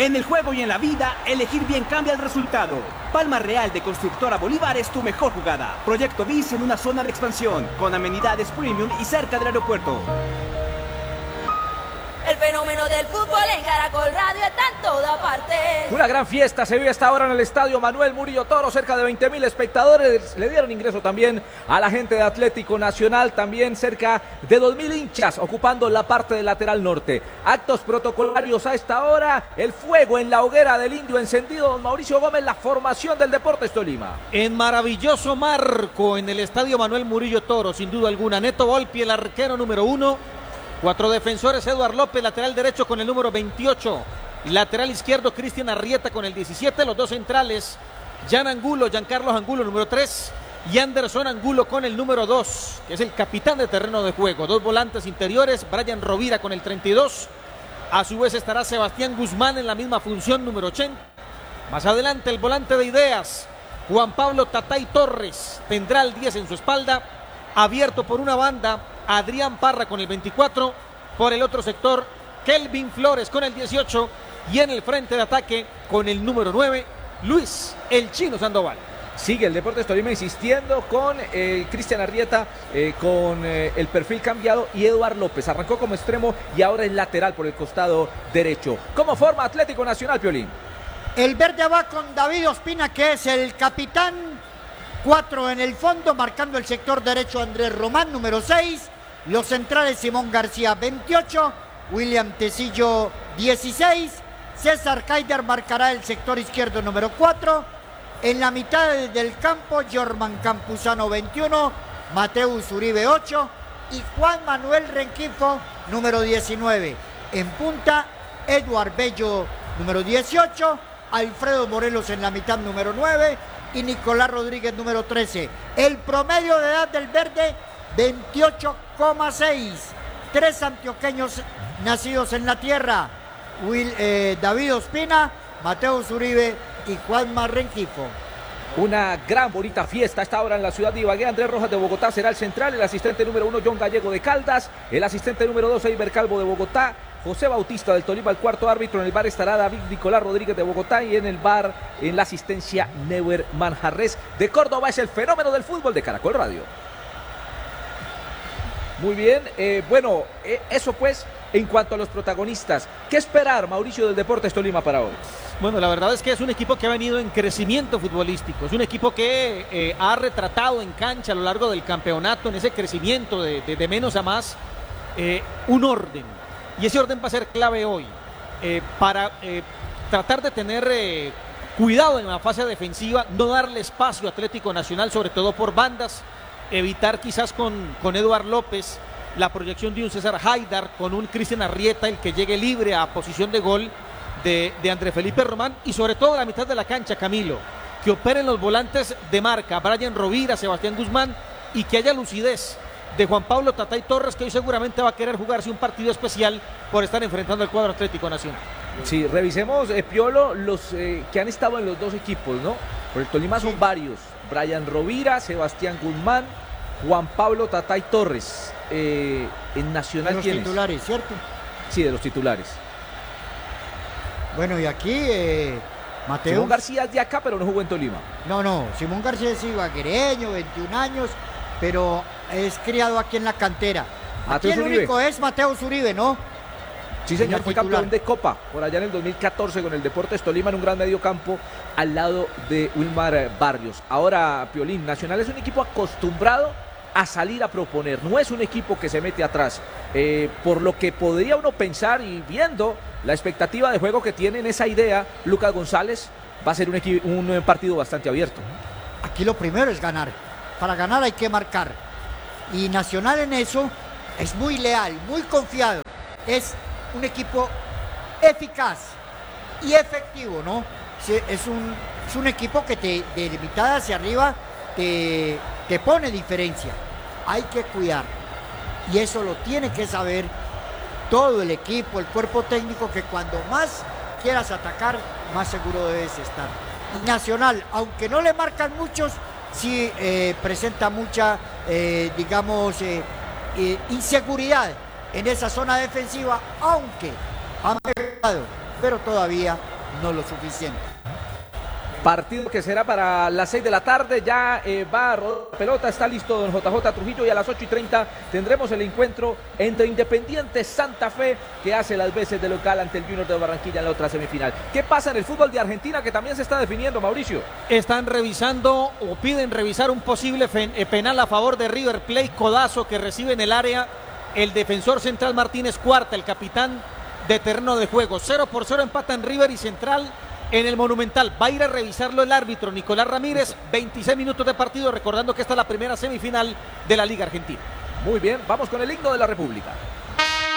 En el juego y en la vida, elegir bien cambia el resultado. Palma Real de Constructora Bolívar es tu mejor jugada. Proyecto BIS en una zona de expansión, con amenidades premium y cerca del aeropuerto. El fenómeno del fútbol en Caracol Radio está en toda parte. Una gran fiesta se vive hasta ahora en el estadio Manuel Murillo Toro, cerca de 20.000 espectadores. Le dieron ingreso también a la gente de Atlético Nacional, también cerca de 2.000 hinchas ocupando la parte del lateral norte. Actos protocolarios a esta hora, el fuego en la hoguera del Indio encendido. Don Mauricio Gómez, la formación del Deportes Tolima. En maravilloso marco en el estadio Manuel Murillo Toro, sin duda alguna. Neto Volpi, el arquero número 1. 4 defensores, Eduard López, lateral derecho con el número 28. Lateral izquierdo, Cristian Arrieta con el 17. Los dos centrales, Giancarlos Angulo, número 3. Y Anderson Angulo con el número 2, que es el capitán de terreno de juego. Dos volantes interiores, Brian Rovira con el 32. A su vez estará Sebastián Guzmán en la misma función, número 80. Más adelante, el volante de ideas, Juan Pablo Tatay Torres, tendrá el 10 en su espalda. Abierto por una banda, Adrián Parra con el 24, por el otro sector Kelvin Flores con el 18 y en el frente de ataque con el número 9, Luis el Chino Sandoval. Sigue el Deportes Tolima insistiendo con Cristian Arrieta con el perfil cambiado y Eduard López. Arrancó como extremo y ahora es lateral por el costado derecho. ¿Cómo forma Atlético Nacional, Piolín? El verde va con David Ospina, que es el capitán. 4 en el fondo, marcando el sector derecho Andrés Román, número 6. Los centrales Simón García, 28. William Tecillo, 16. César Kaider marcará el sector izquierdo, número 4. En la mitad del campo, Jorman Campuzano, 21. Mateus Uribe, 8. Y Juan Manuel Renquifo, número 19. En punta, Eduard Bello, número 18. Alfredo Morelos en la mitad, número 9. Y Nicolás Rodríguez, número 13. El promedio de edad del verde, 28,6. 3 antioqueños nacidos en la tierra. David Ospina, Mateus Uribe y Juanma Rengifo. Una gran bonita fiesta a esta hora en la ciudad de Ibagué. Andrés Rojas de Bogotá será el central. El asistente número 1, John Gallego de Caldas. El asistente número 2, Eiber Calvo de Bogotá. José Bautista del Tolima, el cuarto árbitro. En el bar estará David Nicolás Rodríguez de Bogotá y en el bar, en la asistencia, Neuer Manjarres de Córdoba. Es el fenómeno del fútbol de Caracol Radio. Muy bien, eso pues en cuanto a los protagonistas. ¿Qué esperar, Mauricio, del Deportes Tolima para hoy? Bueno, la verdad es que es un equipo que ha venido en crecimiento futbolístico. Es un equipo que ha retratado en cancha a lo largo del campeonato, en ese crecimiento de menos a más, un orden. Y ese orden va a ser clave hoy para tratar de tener cuidado en la fase defensiva, no darle espacio a Atlético Nacional, sobre todo por bandas, evitar quizás con Eduard López la proyección de un César Haidar, con un Cristian Arrieta, el que llegue libre a posición de gol de André Felipe Román, y sobre todo a la mitad de la cancha, Camilo, que operen los volantes de marca, Brian Rovira, Sebastián Guzmán, y que haya lucidez de Juan Pablo Tatay Torres, que hoy seguramente va a querer jugarse un partido especial por estar enfrentando al cuadro Atlético Nacional. Sí, revisemos, Piolo, los que han estado en los dos equipos, ¿no? Por el Tolima son varios. Brian Rovira, Sebastián Guzmán, Juan Pablo Tatay Torres. En Nacional, ¿quiénes? De los titulares, ¿cierto? Sí, de los titulares. Bueno, y aquí Mateo. Simón García es de acá, pero no jugó en Tolima. No, Simón García es ibaguereño, 21 años, pero es criado aquí en la cantera. Aquí el único es Mateus Uribe, ¿no? Sí, señor, fue campeón de Copa por allá en el 2014 con el Deportes Tolima en un gran medio campo al lado de Wilmar Barrios. Ahora, Piolín, Nacional es un equipo acostumbrado a salir a proponer, no es un equipo que se mete atrás, por lo que podría uno pensar, y viendo la expectativa de juego que tiene en esa idea Lucas González, va a ser un partido bastante abierto. Aquí lo primero es ganar. Para ganar hay que marcar, y Nacional en eso es muy leal, muy confiado. Es un equipo eficaz y efectivo, ¿no? Es un equipo que de mitad hacia arriba te pone diferencia. Hay que cuidar, y eso lo tiene que saber todo el equipo, el cuerpo técnico, que cuando más quieras atacar, más seguro debes estar. Y Nacional, aunque no le marcan muchos, sí presenta mucha, inseguridad en esa zona defensiva, aunque han mejorado, pero todavía no lo suficiente. Partido que será para las 6 de la tarde, ya va a rodar la pelota, está listo don JJ Trujillo y a las 8:30 tendremos el encuentro entre Independiente Santa Fe, que hace las veces de local ante el Junior de Barranquilla en la otra semifinal. ¿Qué pasa en el fútbol de Argentina que también se está definiendo, Mauricio? Están revisando o piden revisar un posible penal a favor de River Plate, codazo que recibe en el área el defensor central Martínez Cuarta, el capitán de terreno de juego. 0-0 empatan River y Central en el Monumental. Va a ir a revisarlo el árbitro Nicolás Ramírez. 26 minutos de partido, recordando que esta es la primera semifinal de la Liga Argentina. Muy bien, vamos con el himno de la República.